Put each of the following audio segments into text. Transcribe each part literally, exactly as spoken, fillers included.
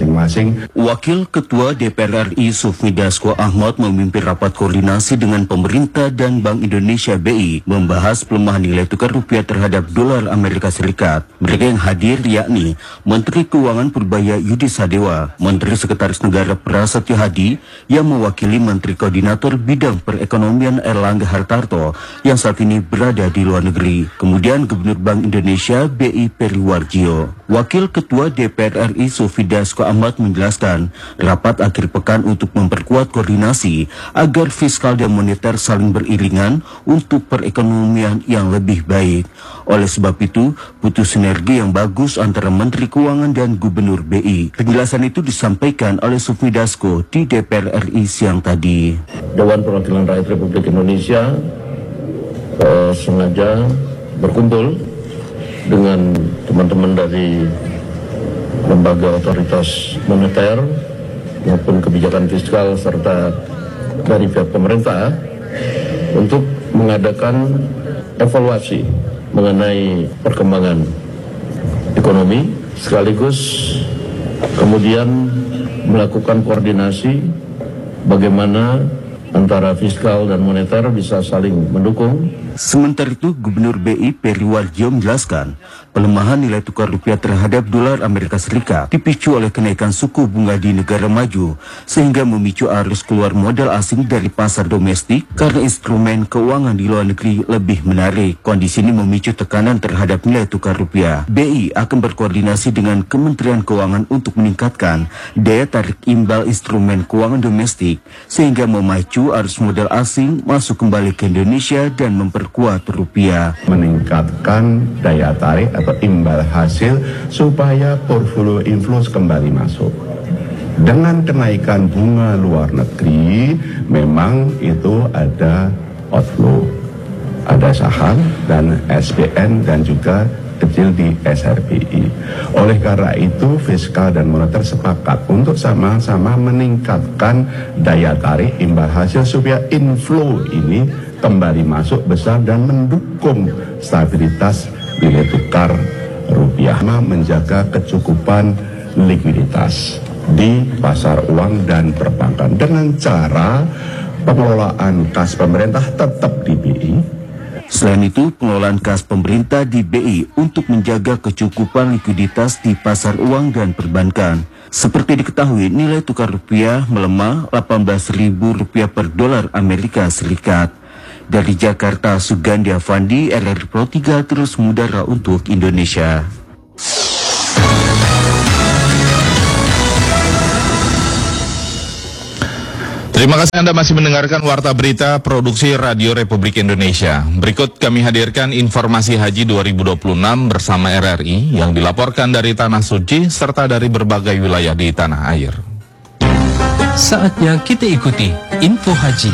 masing-masing. Wakil Ketua D P R R I Sufmi Dasko Ahmad memimpin rapat koordinasi dengan pemerintah dan Bank Indonesia B I membahas pelemahan nilai tukar rupiah terhadap dolar Amerika Serikat. Mereka yang hadir yakni Menteri Keuangan Purbaya Yudi Sadewa, Menteri Sekretaris Negara Prasetyo Hadi yang mewakili Menteri Koordinator Bidang Perekonomian Erlangga Hartarto yang saat ini berada di luar negeri. Kemudian Gubernur Bank Indonesia B I Peri Warjio. Wakil Ketua D P R R I Sufmi Dasko Ahmad menjelaskan rapat akhir pekan untuk memperkuat koordinasi agar fiskal dan moneter saling beriringan untuk perekonomian yang lebih baik. Oleh sebab itu, butuh sinergi yang bagus antara Menteri Keuangan dan Gubernur B I. Penjelasan itu disampaikan oleh Sufmi Dasko di D P R R I siang tadi. Dewan Perwakilan Rakyat Republik Indonesia eh, sengaja berkumpul dengan teman-teman dari lembaga otoritas moneter maupun kebijakan fiskal serta dari pihak pemerintah untuk mengadakan evaluasi mengenai perkembangan ekonomi sekaligus kemudian melakukan koordinasi bagaimana antara fiskal dan moneter bisa saling mendukung. Sementara itu, Gubernur B I Peri Warjio menjelaskan pelemahan nilai tukar rupiah terhadap dolar Amerika Serikat dipicu oleh kenaikan suku bunga di negara maju sehingga memicu arus keluar modal asing dari pasar domestik karena instrumen keuangan di luar negeri lebih menarik. Kondisi ini memicu tekanan terhadap nilai tukar rupiah. B I akan berkoordinasi dengan Kementerian Keuangan untuk meningkatkan daya tarik imbal instrumen keuangan domestik sehingga memacu arus modal asing masuk kembali ke Indonesia dan memperkuat rupiah. Meningkatkan daya tarik atau imbal hasil supaya portfolio inflows kembali masuk. Dengan kenaikan bunga luar negeri, memang itu ada outflow, ada saham dan S B N dan juga kecil di S R B I. Oleh karena itu, fiskal dan moneter sepakat untuk sama-sama meningkatkan daya tarik imbal hasil supaya inflow ini kembali masuk besar dan mendukung stabilitas nilai tukar rupiah, menjaga kecukupan likuiditas di pasar uang dan perbankan dengan cara pengelolaan kas pemerintah tetap di B I. Selain itu, pengelolaan kas pemerintah di B I untuk menjaga kecukupan likuiditas di pasar uang dan perbankan. Seperti diketahui, nilai tukar rupiah melemah delapan belas ribu rupiah per dolar Amerika Serikat. Dari Jakarta, Sugandi Avandi, R R I Pro tiga terus mengudara untuk Indonesia. Terima kasih Anda masih mendengarkan Warta Berita Produksi Radio Republik Indonesia. Berikut kami hadirkan informasi Haji dua ribu dua puluh enam bersama R R I yang dilaporkan dari Tanah Suci serta dari berbagai wilayah di tanah air. Saatnya kita ikuti Info Haji.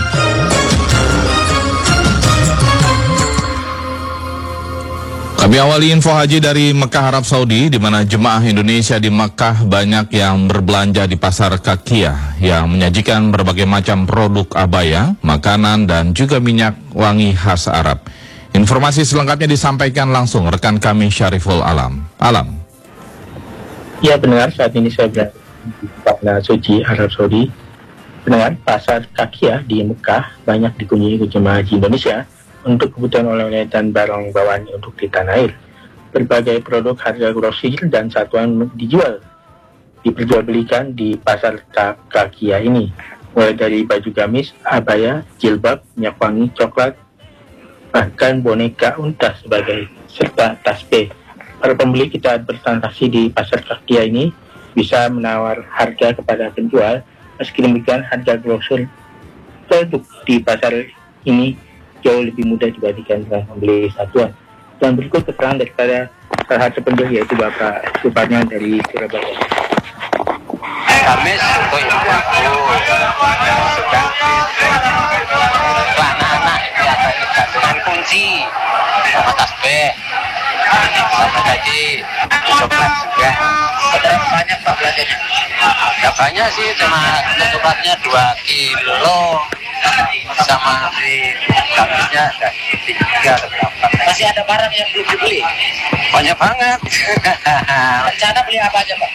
Kami awali info haji dari Mekah, Arab Saudi, di mana jemaah Indonesia di Mekah banyak yang berbelanja di pasar Kakiyah yang menyajikan berbagai macam produk abaya, makanan, dan juga minyak wangi khas Arab. Informasi selengkapnya disampaikan langsung rekan kami Syariful Alam. Alam. Ya benar, saat ini saya berada di Tanah Suci, Arab Saudi. Benar, pasar Kakiyah di Mekah banyak dikunjungi jemaah haji Indonesia untuk kebutuhan oleh-oleh dan barang bawaan untuk di tanah air. Berbagai produk harga grosir dan satuan dijual, diperjualbelikan di pasar Kakiyah ini, mulai dari baju gamis, abaya, jilbab, minyak wangi, coklat, bahkan boneka unta sebagai serta tasbih. Para pembeli kita bertransaksi di pasar Kakiyah ini bisa menawar harga kepada penjual. Meski demikian, harga grosir produk di pasar ini jauh lebih mudah dibandingkan dengan membeli satuan. Dan berikut keterangan daripada salah satu penjual, yaitu Bapak Suparno dari Surabaya. Gamis untuk ibu-ibu, sedang celana anak biasanya gantungan kunci sama tasbih sama gaji coklat juga. Berapa banyak Pak belanjanya? Ya banyak sih, cuma coklatnya dua kilo sama si gamisnya ada tiga atau berapa. Masih ada barang yang belum dibeli? Banyak banget. Rencana beli apa aja Pak?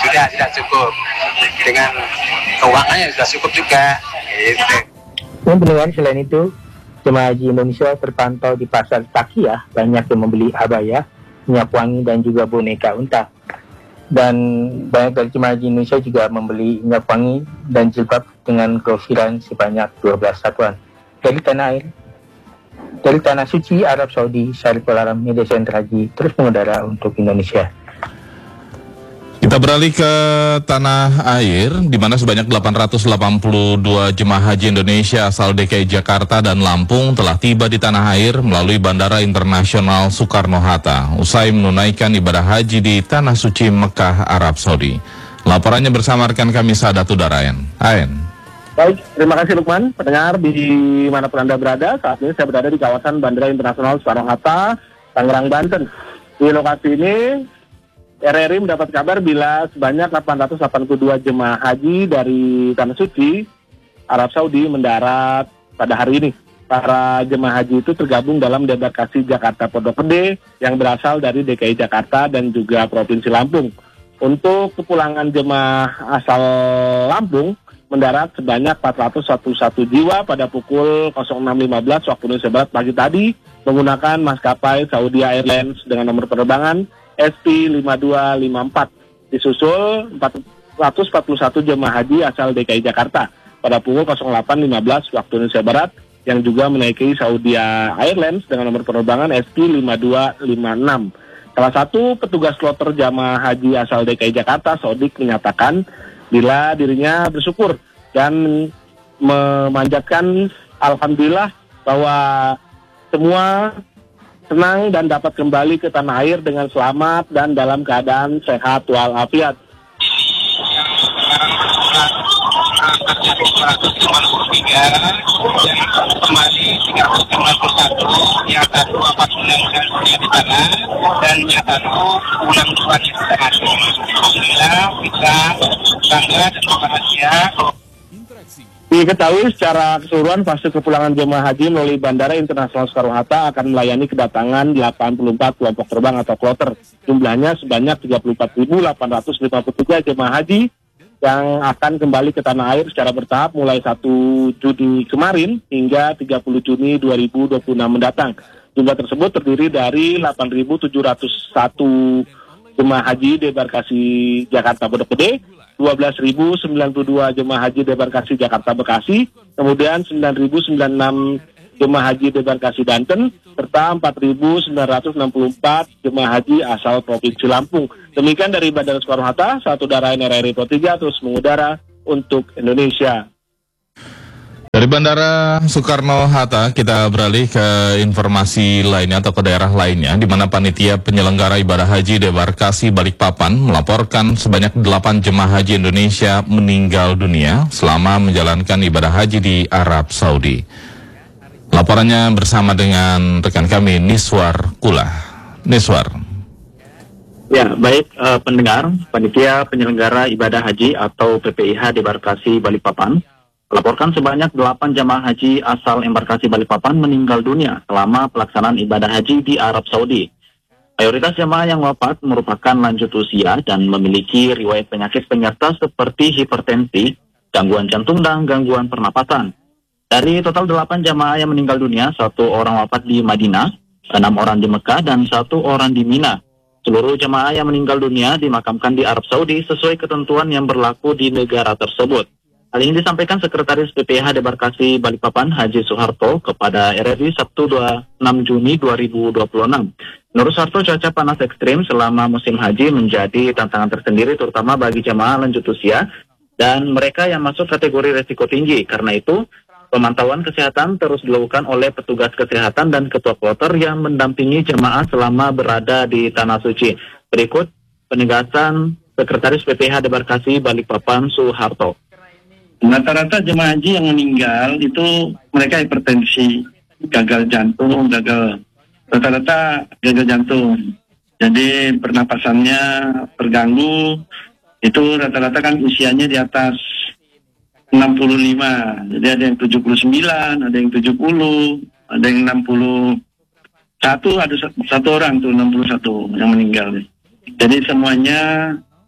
tidak tidak cukup dengan keuangannya sudah cukup juga. Gitu. Dan pendengar, selain itu, jemaah haji Indonesia terpantau di pasar Takiyah banyak yang membeli abaya, minyak wangi dan juga boneka unta. Dan banyak dari jemaah haji Indonesia juga membeli minyak wangi dan jilbab dengan grosiran sebanyak dua belas satuan. Dari tanah air, dari tanah suci Arab Saudi, Syariful Alam, Media Center Haji terus mengudara untuk Indonesia. Kita beralih ke tanah air, di mana sebanyak delapan ratus delapan puluh dua jemaah haji Indonesia asal D K I Jakarta dan Lampung telah tiba di tanah air melalui Bandara Internasional Soekarno-Hatta usai menunaikan ibadah haji di Tanah Suci Mekah, Arab Saudi. Laporannya bersama rekan kami Sadat Udarayan. Aen. Baik, terima kasih Lukman. Pendengar di manapun Anda berada, saat ini saya berada di kawasan Bandara Internasional Soekarno-Hatta, Tangerang, Banten. Di lokasi ini R R I mendapat kabar bila sebanyak delapan ratus delapan puluh dua jemaah haji dari Tanah Suci, Arab Saudi mendarat pada hari ini. Para jemaah haji itu tergabung dalam debarkasi Jakarta Pondok Gede yang berasal dari D K I Jakarta dan juga Provinsi Lampung. Untuk kepulangan jemaah asal Lampung mendarat sebanyak empat ratus satu jiwa pada pukul enam lima belas waktu Indonesia Barat pagi tadi menggunakan maskapai Saudi Airlines dengan nomor penerbangan S P lima dua lima empat, disusul empat ratus empat puluh satu jemaah haji asal D K I Jakarta pada pukul delapan lima belas waktu Indonesia Barat yang juga menaiki Saudi Airlines dengan nomor penerbangan S P lima dua lima enam. Salah satu petugas kloter jemaah haji asal D K I Jakarta, Sodik, menyatakan bila dirinya bersyukur dan memanjatkan alhamdulillah bahwa semua senang dan dapat kembali ke tanah air dengan selamat dan dalam keadaan sehat walafiat. Kembali tiga ratus sembilan puluh satu, yang satu empat bulan dan sudah di tanah, dan yang satu enam bulan yang sudah mati. Alhamdulillah kita bangga dan berbahagia. Diketahui secara keseluruhan fase kepulangan jemaah haji melalui Bandara Internasional Soekarno-Hatta akan melayani kedatangan delapan puluh empat kelompok terbang atau kloter. Jumlahnya sebanyak tiga puluh empat ribu delapan ratus lima puluh tiga jemaah haji yang akan kembali ke tanah air secara bertahap mulai satu Juni kemarin hingga tiga puluh Juni dua ribu dua puluh enam mendatang. Jumlah tersebut terdiri dari delapan ribu tujuh ratus satu jemaah haji debarkasi Jakarta Pondok Gede, dua belas ribu sembilan puluh dua jemaah haji debarkasi Jakarta Bekasi, kemudian sembilan ribu sembilan puluh enam jemaah haji debarkasi Banten, serta empat ribu sembilan ratus enam puluh empat jemaah haji asal Provinsi Lampung. Demikian dari Bandara Soekarno-Hatta, satu udara R R I Pro tiga terus mengudara untuk Indonesia. Dari Bandara Soekarno-Hatta kita beralih ke informasi lainnya atau ke daerah lainnya, di mana panitia penyelenggara ibadah haji debarkasi Balikpapan melaporkan sebanyak delapan jemaah haji Indonesia meninggal dunia selama menjalankan ibadah haji di Arab Saudi. Laporannya bersama dengan rekan kami Niswar Kula. Niswar. Ya, baik uh, pendengar, panitia penyelenggara ibadah haji atau P P I H debarkasi Balikpapan melaporkan sebanyak delapan jamaah haji asal embarkasi Balikpapan meninggal dunia selama pelaksanaan ibadah haji di Arab Saudi. Mayoritas jamaah yang wafat merupakan lanjut usia dan memiliki riwayat penyakit penyerta seperti hipertensi, gangguan jantung, dan gangguan pernapasan. Dari total delapan jamaah yang meninggal dunia, satu orang wafat di Madinah, enam orang di Mekah, dan satu orang di Mina. Seluruh jamaah yang meninggal dunia dimakamkan di Arab Saudi sesuai ketentuan yang berlaku di negara tersebut. Hal ini disampaikan Sekretaris P P I H Debarkasi Balikpapan Haji Soeharto kepada R R I Sabtu dua puluh enam Juni dua ribu dua puluh enam. Menurut Soeharto, cuaca panas ekstrim selama musim haji menjadi tantangan tersendiri terutama bagi jamaah lanjut usia dan mereka yang masuk kategori resiko tinggi. Karena itu, pemantauan kesehatan terus dilakukan oleh petugas kesehatan dan ketua kloter yang mendampingi jemaah selama berada di Tanah Suci. Berikut penegasan Sekretaris P P I H Debarkasi Balikpapan Soeharto. Rata-rata jemaah haji yang meninggal itu mereka hipertensi, gagal jantung, gagal rata-rata gagal jantung. Jadi pernapasannya terganggu. Itu rata-rata kan usianya di atas enam puluh lima. Jadi ada yang tujuh puluh sembilan, ada yang tujuh puluh, ada yang enam puluh satu, ada satu orang tuh enam puluh satu yang meninggal. Jadi semuanya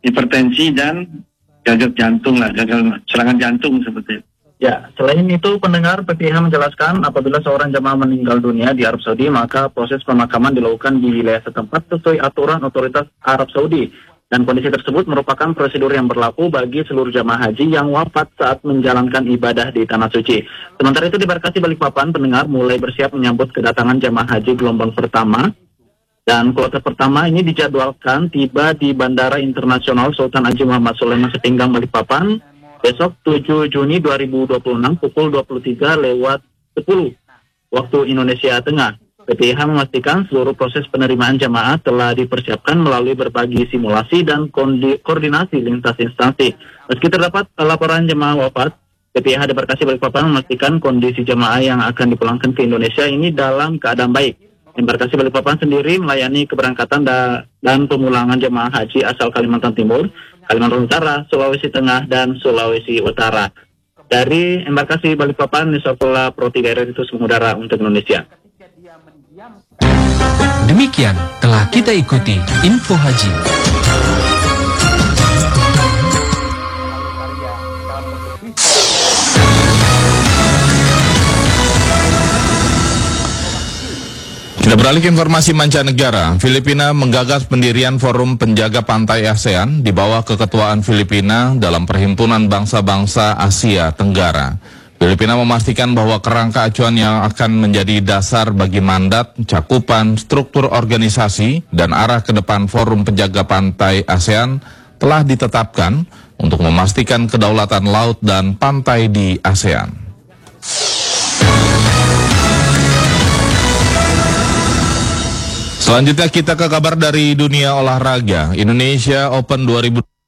hipertensi dan gagal jantung lah, gagal serangan jantung seperti itu. Ya, selain itu pendengar P P I H menjelaskan apabila seorang jamaah meninggal dunia di Arab Saudi, maka proses pemakaman dilakukan di wilayah setempat sesuai aturan otoritas Arab Saudi. Dan kondisi tersebut merupakan prosedur yang berlaku bagi seluruh jamaah haji yang wafat saat menjalankan ibadah di Tanah Suci. Sementara itu di Barkasi Balikpapan, pendengar mulai bersiap menyambut kedatangan jamaah haji gelombang pertama. Dan kloter pertama ini dijadwalkan tiba di Bandara Internasional Sultan Haji Muhammad Sulaiman Sepinggang Balikpapan besok tujuh Juni dua ribu dua puluh enam pukul dua puluh tiga lewat sepuluh waktu Indonesia Tengah. P P I H memastikan seluruh proses penerimaan jamaah telah dipersiapkan melalui berbagai simulasi dan koordinasi lintas instansi. Meski terdapat laporan jamaah wafat, P P I H di Barkasi Balikpapan memastikan kondisi jamaah yang akan dipulangkan ke Indonesia ini dalam keadaan baik. Embarkasi Balikpapan sendiri melayani keberangkatan da dan pemulangan jemaah haji asal Kalimantan Timur, Kalimantan Utara, Sulawesi Tengah, dan Sulawesi Utara. Dari Embarkasi Balikpapan, Nisapula Pro tiga Ritus mengudara untuk Indonesia. Demikian telah kita ikuti Info Haji. Kita beralih ke informasi mancanegara. Filipina menggagas pendirian Forum Penjaga Pantai ASEAN di bawah keketuaan Filipina dalam Perhimpunan Bangsa-Bangsa Asia Tenggara. Filipina memastikan bahwa kerangka acuan yang akan menjadi dasar bagi mandat, cakupan, struktur organisasi, dan arah ke depan Forum Penjaga Pantai ASEAN telah ditetapkan untuk memastikan kedaulatan laut dan pantai di ASEAN. Selanjutnya kita ke kabar dari dunia olahraga. Indonesia Open dua ribu